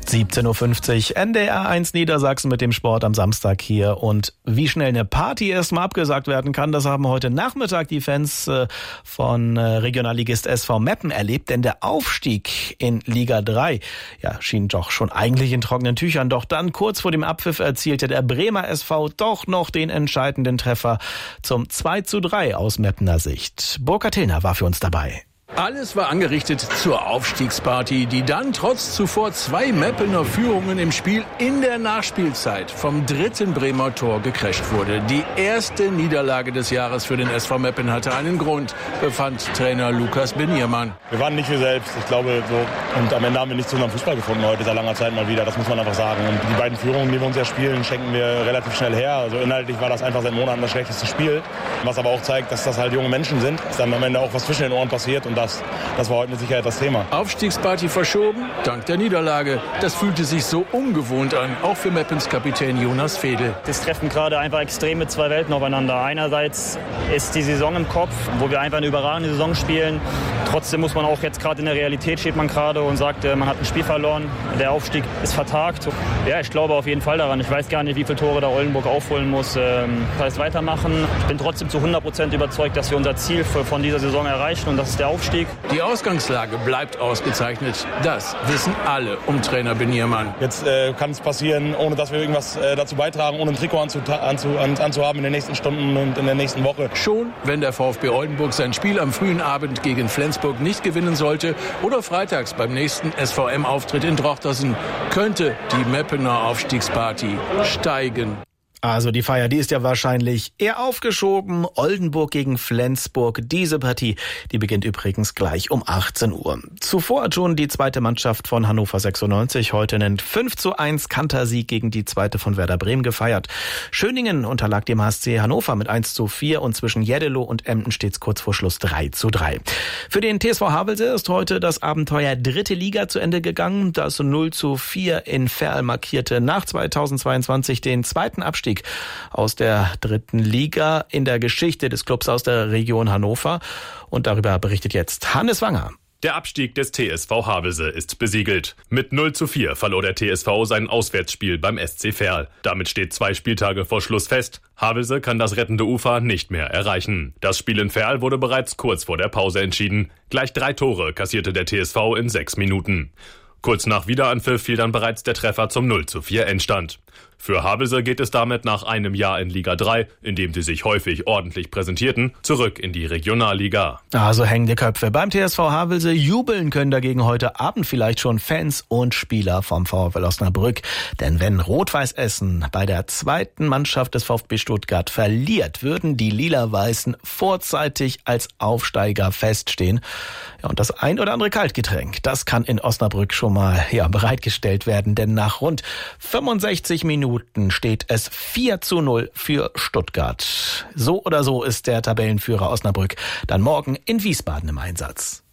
17.50 Uhr, NDR1 Niedersachsen mit dem Sport am Samstag hier. Und wie schnell eine Party erstmal abgesagt werden kann, das haben heute Nachmittag die Fans von Regionalligist SV Meppen erlebt. Denn der Aufstieg in Liga 3 schien doch schon eigentlich in trockenen Tüchern. Doch dann kurz vor dem Abpfiff erzielte der Bremer SV doch noch den entscheidenden Treffer zum 2:3 aus Meppener Sicht. Burkhard Hillner war für uns dabei. Alles war angerichtet zur Aufstiegsparty, die dann trotz zuvor 2 Meppener Führungen im Spiel in der Nachspielzeit vom 3. Bremer Tor gecrasht wurde. Die erste Niederlage des Jahres für den SV Meppen hatte einen Grund, befand Trainer Lukas Beniermann. Wir waren nicht wir selbst, ich glaube so. Und am Ende haben wir nicht zu unserem Fußball gefunden heute seit langer Zeit mal wieder, das muss man einfach sagen. Und die beiden Führungen, die wir uns ja spielen, schenken wir relativ schnell her. Also inhaltlich war das einfach seit Monaten das schlechteste Spiel. Was aber auch zeigt, dass das halt junge Menschen sind, dass dann am Ende auch was zwischen den Ohren passiert. Und das war heute mit Sicherheit das Thema. Aufstiegsparty verschoben, dank der Niederlage. Das fühlte sich so ungewohnt an, auch für Meppens Kapitän Jonas Fedel. Das treffen gerade einfach extrem mit 2 Welten aufeinander. Einerseits ist die Saison im Kopf, wo wir einfach eine überragende Saison spielen. Trotzdem muss man auch jetzt gerade in der Realität steht man gerade und sagt, man hat ein Spiel verloren. Der Aufstieg ist vertagt. Ja, ich glaube auf jeden Fall daran. Ich weiß gar nicht, wie viele Tore da Oldenburg aufholen muss. Das heißt weitermachen. Ich bin trotzdem zu 100% überzeugt, dass wir unser Ziel von dieser Saison erreichen und das ist der Aufstieg. Die Ausgangslage bleibt ausgezeichnet. Das wissen alle um Trainer Beniermann. Jetzt kann es passieren, ohne dass wir irgendwas dazu beitragen, ohne ein Trikot anzuhaben in den nächsten Stunden und in der nächsten Woche. Schon wenn der VfB Oldenburg sein Spiel am frühen Abend gegen Flensburg nicht gewinnen sollte oder freitags beim nächsten SVM-Auftritt in Drochtersen, könnte die Meppener Aufstiegsparty steigen. Also die Feier, die ist ja wahrscheinlich eher aufgeschoben. Oldenburg gegen Flensburg. Diese Partie, die beginnt übrigens gleich um 18 Uhr. Zuvor hat schon die zweite Mannschaft von Hannover 96 heute einen 5:1 Kantersieg gegen die zweite von Werder Bremen gefeiert. Schöningen unterlag dem HSC Hannover mit 1:4 und zwischen Jeddelo und Emden steht's kurz vor Schluss 3:3. Für den TSV Havelse ist heute das Abenteuer 3. Liga zu Ende gegangen. Das 0:4 in Verl markierte nach 2022 den zweiten Abstieg aus der 3. Liga in der Geschichte des Clubs aus der Region Hannover. Und darüber berichtet jetzt Hannes Wanger. Der Abstieg des TSV Havelse ist besiegelt. Mit 0:4 verlor der TSV sein Auswärtsspiel beim SC Verl. Damit steht 2 Spieltage vor Schluss fest. Havelse kann das rettende Ufer nicht mehr erreichen. Das Spiel in Verl wurde bereits kurz vor der Pause entschieden. Gleich 3 Tore kassierte der TSV in 6 Minuten. Kurz nach Wiederanpfiff fiel dann bereits der Treffer zum 0:4 Endstand. Für Havelse geht es damit nach einem Jahr in Liga 3, in dem sie sich häufig ordentlich präsentierten, zurück in die Regionalliga. Also hängende Köpfe. Beim TSV Havelse jubeln können dagegen heute Abend vielleicht schon Fans und Spieler vom VfL Osnabrück. Denn wenn Rot-Weiß Essen bei der zweiten Mannschaft des VfB Stuttgart verliert, würden die Lila-Weißen vorzeitig als Aufsteiger feststehen. Ja, und das ein oder andere Kaltgetränk, das kann in Osnabrück schon mal bereitgestellt werden. Denn nach rund 65 Minuten steht es 4:0 für Stuttgart. So oder so ist der Tabellenführer Osnabrück dann morgen in Wiesbaden im Einsatz.